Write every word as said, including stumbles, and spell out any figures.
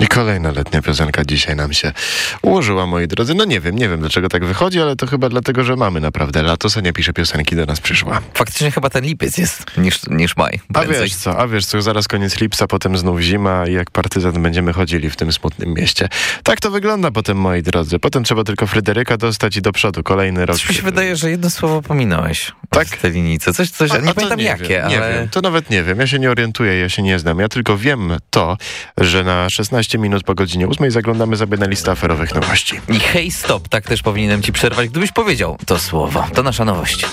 Kolejna letnia piosenka dzisiaj nam się ułożyła, moi drodzy. No nie wiem, nie wiem dlaczego tak wychodzi, ale to chyba dlatego, że mamy naprawdę lato. Senia pisze piosenki, do nas przyszła. Faktycznie chyba ten lipiec jest niż, niż maj. A wiesz co, a wiesz co, zaraz koniec lipca, potem znów zima i jak partyzant będziemy chodzili w tym smutnym mieście. Tak to wygląda potem, moi drodzy. Potem trzeba tylko Fryderyka dostać i do przodu. Kolejny rok. Coś mi się wydaje, że jedno słowo pominąłeś. Tak? W tej linijce. Coś, coś, A, nie a pamiętam nie jakie, wiem, ale... Nie wiem, to nawet nie wiem. Ja się nie orientuję, ja się nie znam. Ja tylko wiem to, że na szesnaście minut po godzinie ósmej zaglądamy sobie na listę aferowych nowości. I hej, stop, tak też powinienem ci przerwać, gdybyś powiedział to słowo. To nasza nowość.